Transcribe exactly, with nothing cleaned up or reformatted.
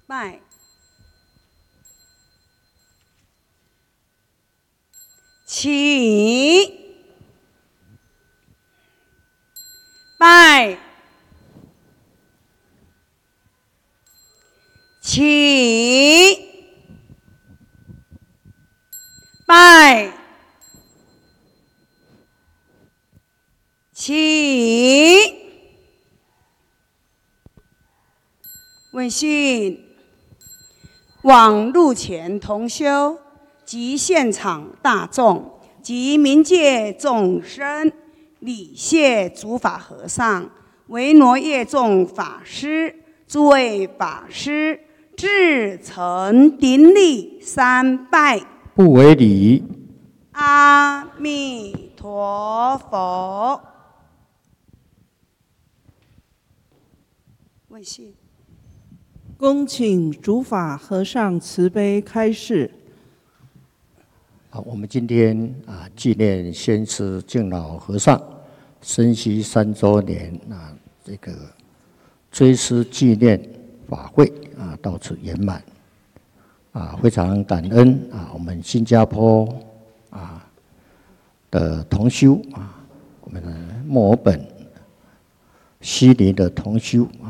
拜。起，拜，起，拜，起。问讯：往路前同修及现场大众及冥界众生，礼谢诸法和尚、维罗业众法师、诸位法师，至诚顶礼三拜。 不为礼。 阿弥陀佛。问讯。 恭请诸法和尚慈悲开示。 好，我们今天啊纪念先师净老和尚升息三周年啊，这个追思纪念法会啊到此圆满啊，非常感恩啊，我们新加坡啊的同修啊，我们的墨尔本悉尼的同修啊。